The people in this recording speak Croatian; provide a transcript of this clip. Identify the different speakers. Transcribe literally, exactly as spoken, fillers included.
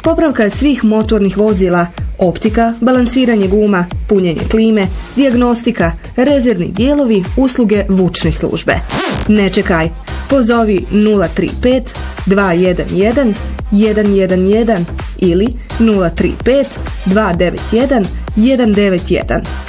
Speaker 1: popravka svih motornih vozila, optika, balansiranje guma, punjenje klime, dijagnostika, rezervni dijelovi, usluge vučne službe. Ne čekaj, pozovi nula tri pet dva jedan jedan jedan jedan jedan ili nula tri pet dva devet jedan jedan devet jedan.